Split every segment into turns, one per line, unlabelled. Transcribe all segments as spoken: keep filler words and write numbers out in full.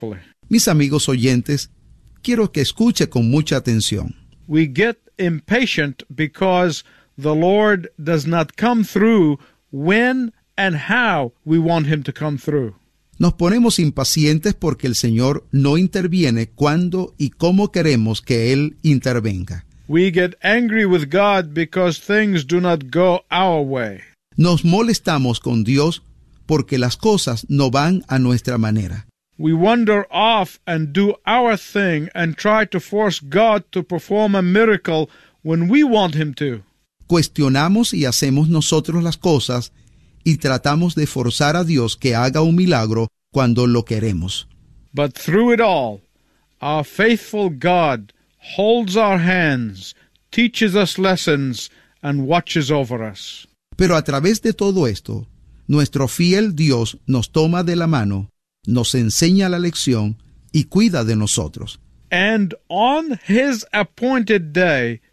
Mis amigos oyentes, quiero que escuche con mucha atención.
We get impatient because the Lord does not come through when and how we want him to come through.
Nos ponemos impacientes porque el Señor no interviene cuando y cómo queremos que Él intervenga.
We get angry with God because things do not go our way.
Nos molestamos con Dios porque las cosas no van a nuestra manera.
We wander off and do our thing and try to force God to perform a miracle when we want him to.
Cuestionamos y hacemos nosotros las cosas y tratamos de forzar a Dios que haga un milagro cuando lo queremos.
But through it all, our faithful God holds our hands, teaches us lessons, and watches over us.
Pero a través de todo esto, nuestro fiel Dios nos toma de la mano, nos enseña la lección y cuida de nosotros.
And on his appointed day,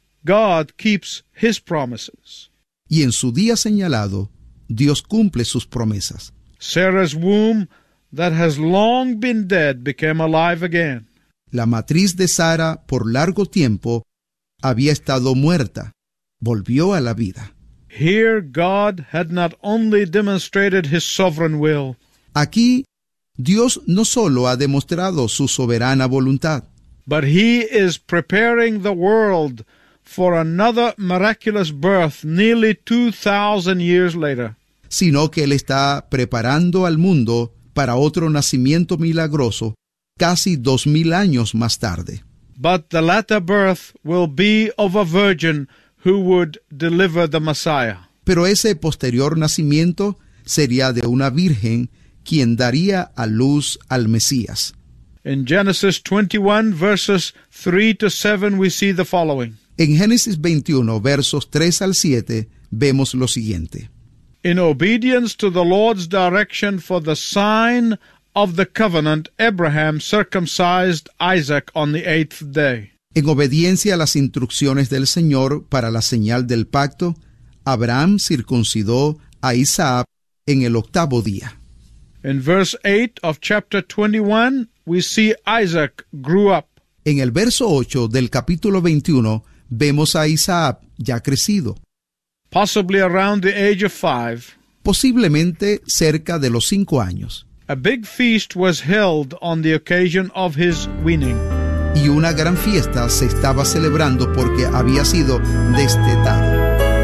God keeps his promises.
Y en su día señalado, Dios cumple sus promesas.
Sarah's womb, that has long been dead, became alive again.
La matriz de Sara, por largo tiempo, había estado muerta, volvió a la vida.
Here God had not only demonstrated his sovereign will.
Aquí, Dios no solo ha demostrado su soberana voluntad,
but he is preparing the world for another miraculous birth nearly two thousand years later.
Sino que Él está preparando al mundo para otro nacimiento milagroso casi dos mil años más tarde.
But the latter birth will be of a virgin who would deliver the Messiah.
Pero ese posterior nacimiento sería de una virgen quien daría a luz al Mesías.
In Genesis twenty-one, verses three to seven, we see the following.
En Génesis veintiuno, versos tres al siete, vemos lo siguiente.
In obedience to the Lord's direction for the sign of the covenant, Abraham circumcised Isaac on the eighth day.
En obediencia a las instrucciones del Señor para la señal del pacto, Abraham circuncidó a Isaac en el octavo día.
In verse eight of chapter twenty-one, we see Isaac grew up.
En el verso ocho del capítulo veintiuno, vemos a Isaac ya crecido.
Possibly around the age of five.
Posiblemente cerca de los cinco años.
A big feast was held on the occasion of his weaning.
Y una gran fiesta se estaba celebrando porque había sido destetado.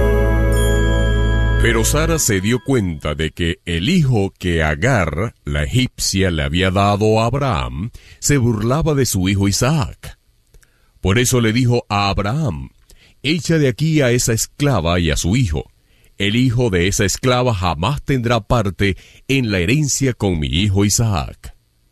Pero Sara se dio cuenta de que el hijo que Agar, la egipcia, le había dado a Abraham, se burlaba de su hijo Isaac. Por eso le dijo a Abraham: echa de aquí a esa esclava y a su hijo. El hijo de esa esclava jamás tendrá parte en la herencia con mi hijo Isaac.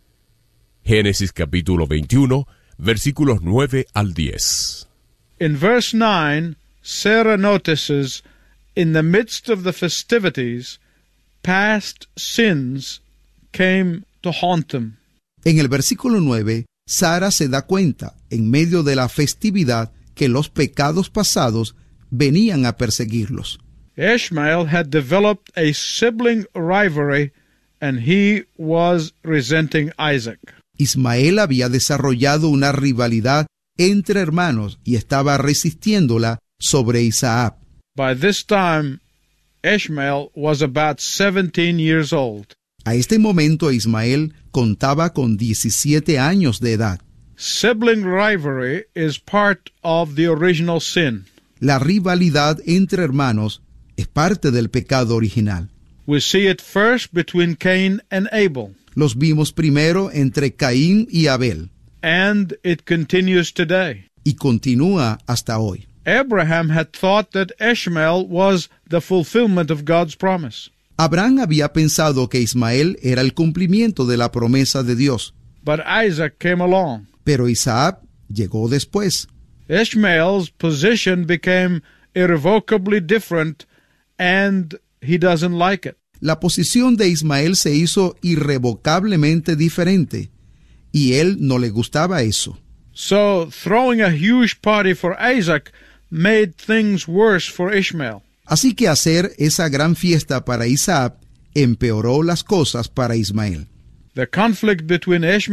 Génesis capítulo veintiuno, versículos nueve al diez.
In verse nine, Sarah notices, in the midst of the festivities, past sins came to haunt them.
En el versículo nueve, Sara se da cuenta, en medio de la festividad, que los pecados pasados venían a perseguirlos.
Ishmael had developed a sibling rivalry, and he was resenting Isaac.
Ismael había desarrollado una rivalidad entre hermanos y estaba resistiéndola sobre Isaac.
By this time, Ishmael was about seventeen years old.
A este momento Ismael contaba con diecisiete años de edad.
Sibling rivalry is part of the original sin.
La rivalidad entre hermanos es parte del pecado original.
We see it first between Cain and Abel.
Los vimos primero entre Caín y Abel.
And it continues today.
Y continúa hasta hoy.
Abraham had thought that Ishmael was the fulfillment of God's promise.
Abraham había pensado que Ismael era el cumplimiento de la promesa de Dios.
But Isaac came along.
Pero Isaac llegó después.
Ishmael's position became irrevocably different, and he doesn't like it.
La posición de Ismael se hizo irrevocablemente diferente, y él no le gustaba eso.
So, throwing a huge party for Isaac made things worse for Ishmael.
Así que hacer esa gran fiesta para Isaac empeoró las cosas para Ismael.
The conflict between Ishmael